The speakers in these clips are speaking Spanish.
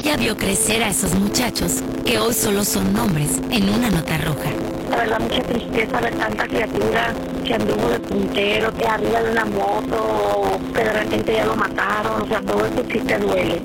Ella vio crecer a esos muchachos, que hoy solo son nombres, en una nota roja. La verdad, mucha tristeza ver tanta criatura que anduvo de puntero, que arriba de una moto, que de repente ya lo mataron, o sea, todo eso sí te duele.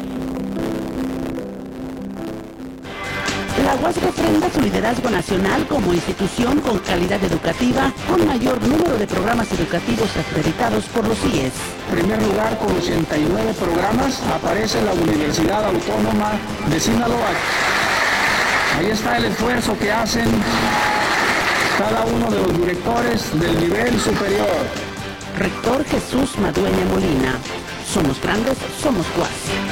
La UAS refrenda su liderazgo nacional como institución con calidad educativa, con mayor número de programas educativos acreditados por los CIES. En primer lugar, con 89 programas, aparece la Universidad Autónoma de Sinaloa. Ahí está el esfuerzo que hacen cada uno de los directores del nivel superior. Rector Jesús Madueña Molina. Somos grandes, somos UAS.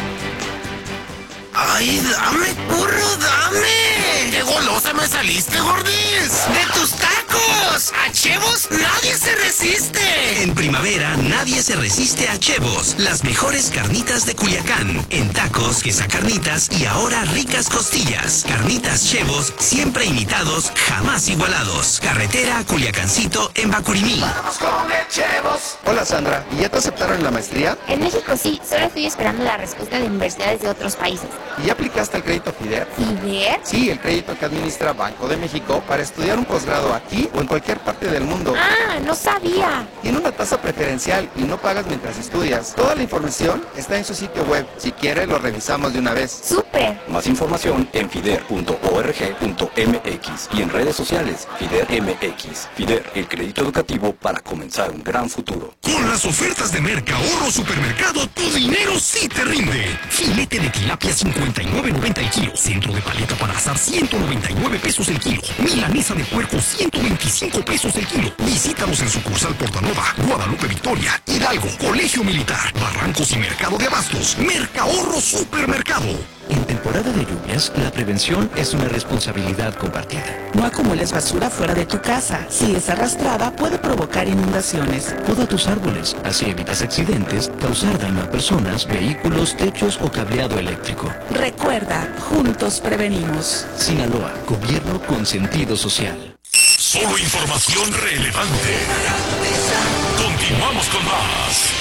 ¡Ay, dame, burro, dame! ¡Qué golosa me saliste, gordis! ¡De tus tacos! ¡A Chevos nadie se resiste! En primavera nadie se resiste a Chevos, las mejores carnitas de Culiacán. En tacos, quesacarnitas y ahora ricas costillas. Carnitas Chevos, siempre imitados, jamás igualados. Carretera Culiacancito en Bacurimí. ¡Vamos con el Chevos! Hola Sandra, ¿y ya te aceptaron en la maestría? En México sí, solo estoy esperando la respuesta de universidades de otros países. ¿Y ya aplicaste al crédito FIDER? ¿FIDER? Sí, el crédito que administra Banco de México para estudiar un posgrado aquí o en cualquier parte del mundo. ¡Ah, no sabía! Tiene una tasa preferencial y no pagas mientras estudias. Toda la información está en su sitio web. Si quieres, lo revisamos de una vez. ¡Súper! Más información en fider.org.mx y en redes sociales FIDER MX. FIDER, el crédito educativo para comenzar un gran futuro. Con las ofertas de Mercahorro Supermercado, tu dinero sí te rinde. Filete de tilapia 59.90 el kilo. Centro de paleta para asar 199 pesos el kilo. Milanesa de puerco 125 pesos el kilo. Visítanos en sucursal Portanova, Guadalupe Victoria, Hidalgo, Colegio Militar, Barrancos y Mercado de Abastos. Mercahorro Supermercado. En temporada de lluvias, la prevención es una responsabilidad compartida. No acumules basura fuera de tu casa. Si es arrastrada, puede provocar inundaciones. Poda tus árboles, así evitas accidentes, causar daño a personas, vehículos, techos o cableado eléctrico. Recuerda, juntos prevenimos. Sinaloa, gobierno con sentido social. Solo información relevante. Continuamos con más.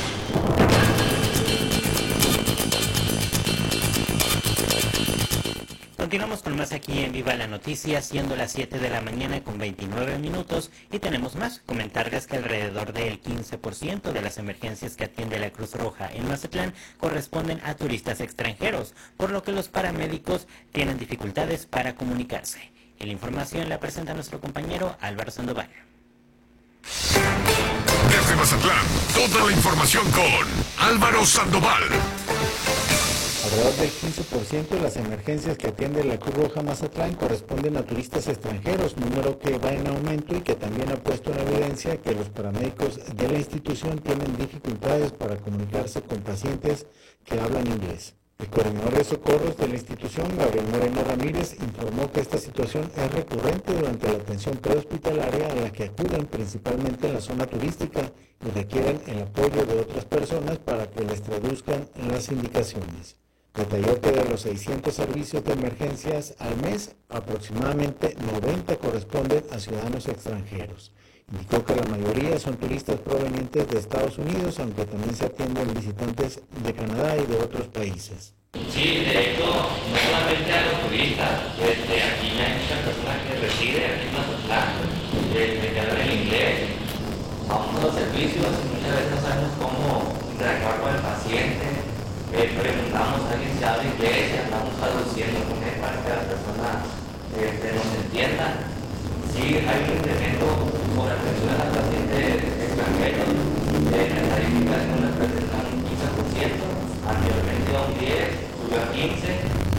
Continuamos con más aquí en Viva la Noticia, siendo las 7 de la mañana con 29 minutos y tenemos más. Comentarles que alrededor del 15% de las emergencias que atiende la Cruz Roja en Mazatlán corresponden a turistas extranjeros, por lo que los paramédicos tienen dificultades para comunicarse. Y la información la presenta nuestro compañero Álvaro Sandoval. Desde Mazatlán, toda la información con Álvaro Sandoval. Alrededor del 15% de las emergencias que atiende la Cruz Roja Mazatlán corresponden a turistas extranjeros, número que va en aumento y que también ha puesto en evidencia que los paramédicos de la institución tienen dificultades para comunicarse con pacientes que hablan inglés. El coordinador de socorros de la institución, Gabriel Moreno Ramírez, informó que esta situación es recurrente durante la atención prehospitalaria a la que acuden principalmente en la zona turística y requieren el apoyo de otras personas para que les traduzcan las indicaciones. Detalló que de los 600 servicios de emergencias al mes, aproximadamente 90 corresponden a ciudadanos extranjeros. Indicó que la mayoría son turistas provenientes de Estados Unidos, aunque también se atienden visitantes de Canadá y de otros países. Sí, de hecho, no solamente a los turistas, aquí hay muchas personas que residen aquí en Mazatlán, que hablan el inglés, vamos a los servicios y muchas veces no sabemos cómo interactuar con el paciente, preguntamos a alguien si habla inglés y andamos traduciendo para que la persona nos entienda. Sí, hay un incremento por atención a pacientes extranjeros, las estadísticas nos representan un 15%, anteriormente a un 10%, subió a 15%,